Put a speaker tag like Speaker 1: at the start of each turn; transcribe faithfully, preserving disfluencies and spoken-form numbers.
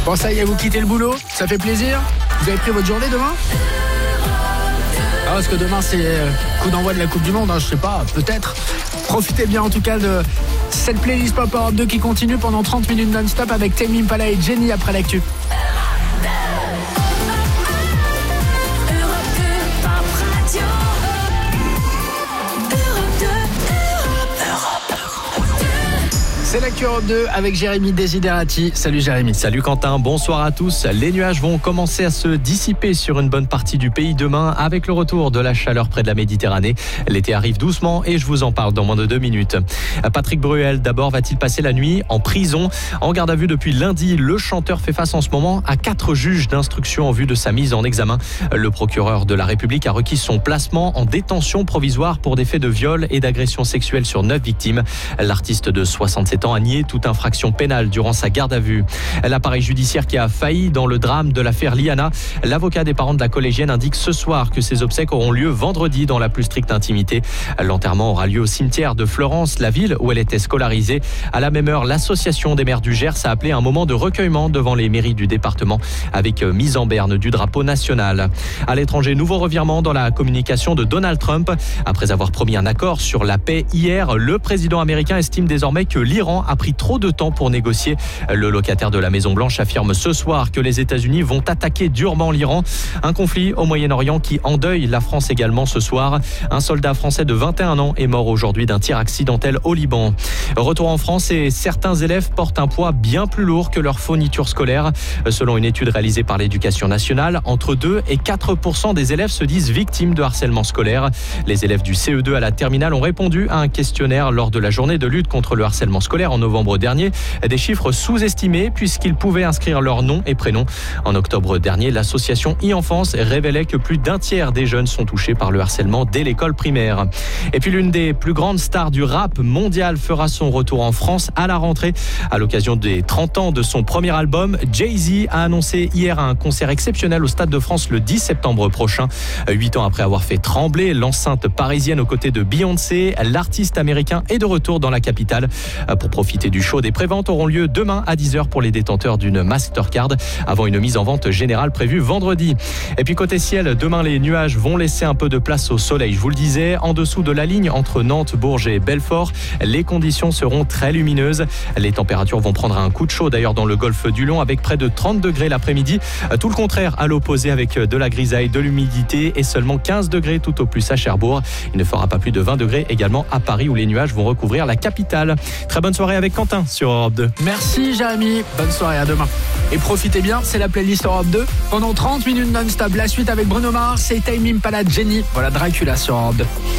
Speaker 1: Bon, ça y est, vous quittez le boulot, ça fait plaisir. Vous avez pris votre journée demain ? Ah, parce que demain c'est coup d'envoi de la Coupe du Monde, hein, je sais pas, peut-être. Profitez bien en tout cas de cette playlist Pop Europe deux qui continue pendant trente minutes non-stop avec Tame Impala et Jenny après l'actu. C'est l'actu Europe deux avec Jérémy Desiderati. Salut Jérémy.
Speaker 2: Salut Quentin, bonsoir à tous. Les nuages vont commencer à se dissiper sur une bonne partie du pays demain avec le retour de la chaleur près de la Méditerranée. L'été arrive doucement et je vous en parle dans moins de deux minutes. Patrick Bruel, d'abord, va-t-il passer la nuit en prison ? En garde à vue depuis lundi, le chanteur fait face en ce moment à quatre juges d'instruction en vue de sa mise en examen. Le procureur de la République a requis son placement en détention provisoire pour des faits de viol et d'agression sexuelle sur neuf victimes. L'artiste de soixante-sept ans a nié toute infraction pénale durant sa garde à vue. L'appareil judiciaire qui a failli dans le drame de l'affaire Liana. L'avocat des parents de la collégienne indique ce soir que ses obsèques auront lieu vendredi dans la plus stricte intimité. L'enterrement aura lieu au cimetière de Florence, la ville où elle était scolarisée. À la même heure, l'association des maires du Gers a appelé un moment de recueillement devant les mairies du département avec mise en berne du drapeau national. À l'étranger, nouveau revirement dans la communication de Donald Trump. Après avoir promis un accord sur la paix hier, le président américain estime désormais que l'Iran a pris trop de temps pour négocier. Le locataire de la Maison-Blanche affirme ce soir que les États-Unis vont attaquer durement l'Iran. Un conflit au Moyen-Orient qui endeuille la France également ce soir. Un soldat français de vingt et un ans est mort aujourd'hui d'un tir accidentel au Liban. Retour en France et certains élèves portent un poids bien plus lourd que leur fourniture scolaire. Selon une étude réalisée par l'Éducation nationale, entre deux et quatre pour cent des élèves se disent victimes de harcèlement scolaire. Les élèves du C E deux à la terminale ont répondu à un questionnaire lors de la journée de lutte contre le harcèlement scolaire en novembre dernier. Des chiffres sous-estimés puisqu'ils pouvaient inscrire leur nom et prénom. En octobre dernier, l'association e-Enfance révélait que plus d'un tiers des jeunes sont touchés par le harcèlement dès l'école primaire. Et puis l'une des plus grandes stars du rap mondial fera son retour en France à la rentrée. À l'occasion des trente ans de son premier album, Jay-Z a annoncé hier un concert exceptionnel au Stade de France le dix septembre prochain. Huit ans après avoir fait trembler l'enceinte parisienne aux côtés de Beyoncé, l'artiste américain est de retour dans la capitale. Pour profiter du show, des préventes auront lieu demain à dix heures pour les détenteurs d'une Mastercard avant une mise en vente générale prévue vendredi. Et puis côté ciel, demain les nuages vont laisser un peu de place au soleil. Je vous le disais, en dessous de la ligne entre Nantes, Bourges et Belfort, les conditions seront très lumineuses. Les températures vont prendre un coup de chaud d'ailleurs dans le golfe du Lion avec près de trente degrés l'après-midi. Tout le contraire à l'opposé avec de la grisaille, de l'humidité et seulement quinze degrés tout au plus à Cherbourg. Il ne fera pas plus de vingt degrés également à Paris où les nuages vont recouvrir la capitale. Très bonne soirée avec Quentin sur Europe deux.
Speaker 1: Merci Jérémy, bonne soirée, à demain. Et profitez bien, c'est la playlist Europe deux. Pendant trente minutes non-stop, la suite avec Bruno Mars et Tame Impala, Jenny. Voilà Dracula sur Europe deux.